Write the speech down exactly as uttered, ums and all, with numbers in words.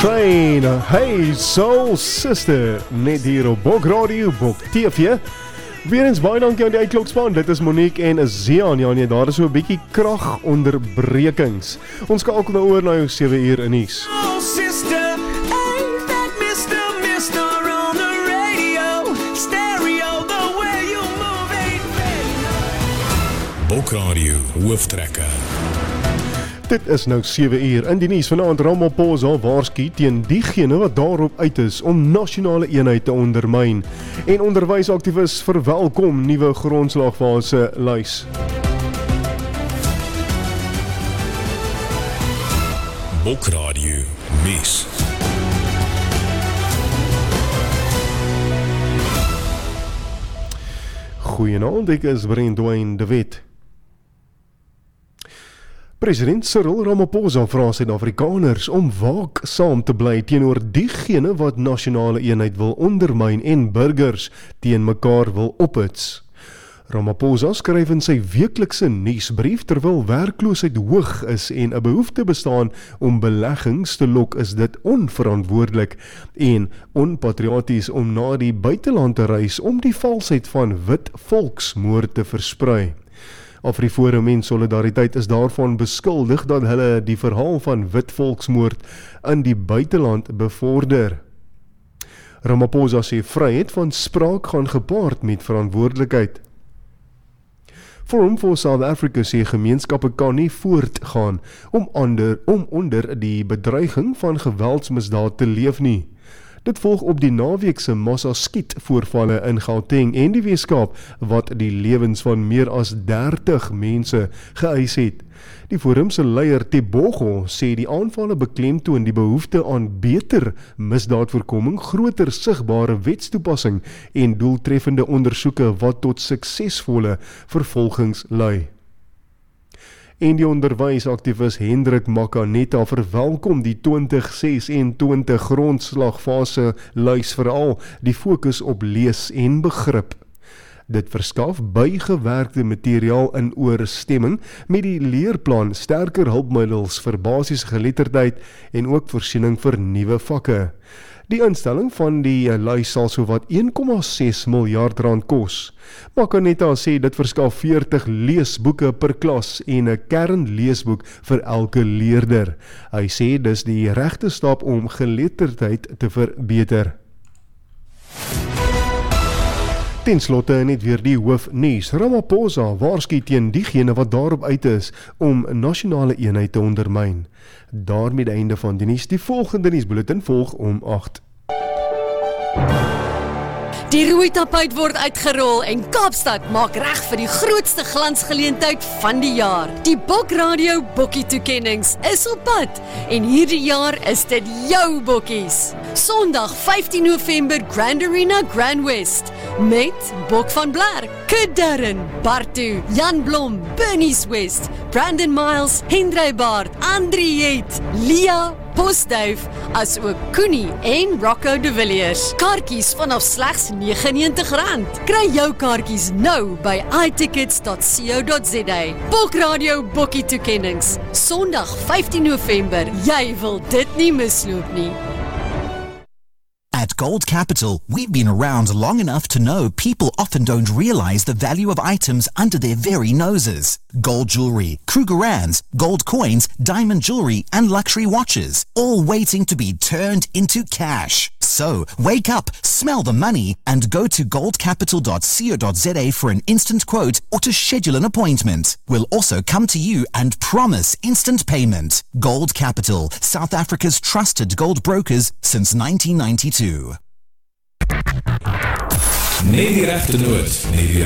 Train, hey Soul Sister, net hier op Bok Radio, Bok T V. Weer eens baie dankie aan die uitklokspan, dit is Monique en Zian. Ja nee, daar is so 'n bietjie kragonderbrekings. Ons skakel nou oor na jou sewe uur in nuus. Bok Radio, hooftrekker. Dit is nou sewe uur in die nuus vanaand. Ramaphosa waarsku teen diegene wat daarop uit is om nasionale eenheid te ondermyn. En onderwysaktivis verwelkom nuwe grondslagfase lys. Bok Radio, nuus. Goeienaand, ek is Brandon de Wet. President Cyril Ramaphosa vra Suid-Afrikaners om waaksaam te bly teenoor diegene wat nasionale eenheid wil ondermyn en burgers teen mekaar wil ophits. Ramaphosa skryf in sy weeklikse nuusbrief terwyl werkloosheid hoog is en 'n behoefte bestaan om beleggings te lok, is dit onverantwoordelik en onpatrioties om na die buiteland te reis om die valsheid van wit volksmoord te versprei. AfriForum en Solidariteit is daarvan beskuldig dat hulle die verhaal van wit volksmoord in die buiteland bevorder. Ramaphosa sê vryheid van spraak gaan gepaard met verantwoordelikheid. Forum for South Africa sê gemeenskappe kan nie voortgaan om, ander, om onder die bedreiging van geweldsmisdaad te leef nie. Dit volg op die naweekse massa-skiet voorvalle in Gauteng en die Weskaap wat die lewens van meer as dertig mense geëis het. Die forum se leier Tebogo sê die aanvalle beklemtoon die behoefte aan beter misdaadvoorkoming, groter sigbare wetstoepassing en doeltreffende ondersoeke wat tot suksesvolle vervolgings lei. En die onderwysaktivis Hendrik Makaneta verwelkom die twintig ses-en-twintig grondslagfase lys, veral die fokus op lees en begrip. Dit verskaf bygewerkte materiaal in ooreenstemming met die leerplan, sterker hulpmiddels vir basiese geletterdheid en ook voorsiening vir nuwe vakke. Die instelling van die lys sal sowat een komma ses miljard rand kos. Makaneta sê dit verskaf veertig leesboeke per klas en 'n kernleesboek vir elke leerder. Hy sê dis die regte stap om geletterdheid te verbeter. Ten slotte net weer die hoofnuus. Ramaphosa waarsku teen diegene wat daarop uit is om nasionale eenheid te ondermyn. Daarmee die einde van die nuus. Die volgende nuusbulletin volg om agt. Die rooi tapuit word uitgerol en Kaapstad maak reg vir die grootste glansgeleentheid van die jaar. Die Bok Radio Bokkie toekennings is op pad en hierdie jaar is dit jou bokkies. Sondag vyftien November Grand Arena Grand West met Bok van Blerk, Kid Darren, Bartu, Jan Blom, Bernice West, Brandon Miles, Hendrey Baard, Andriet, Lia, Postduif, as ook Koenie en Rocco de Villiers. Kaartjies vanaf slegs negenennegentig rand. Kry jou kaartjies nou by i tickets dot co dot za. Bok Radio Bokkie toekennings. Sondag vyftien November. Jy wil dit nie misloop nie. At Gold Capital, we've been around long enough to know people often don't realize the value of items under their very noses. Gold jewelry, Krugerrands, gold coins, diamond jewelry, and luxury watches, all waiting to be turned into cash. So, wake up, smell the money, and go to gold capital dot co dot za for an instant quote or to schedule an appointment. We'll also come to you and promise instant payment. Gold Capital, South Africa's trusted gold brokers since nineteen ninety-two. Net die regte noot, net die